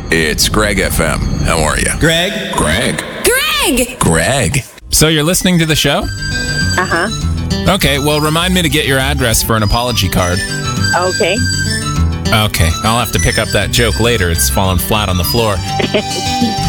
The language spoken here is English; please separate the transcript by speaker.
Speaker 1: It's Greg FM. How are you?
Speaker 2: Greg?
Speaker 1: Greg.
Speaker 3: So you're listening to the show?
Speaker 4: Uh-huh.
Speaker 3: Okay, well, remind me to get your address for an apology card.
Speaker 4: Okay.
Speaker 3: Okay, I'll have to pick up that joke later. It's fallen flat on the floor.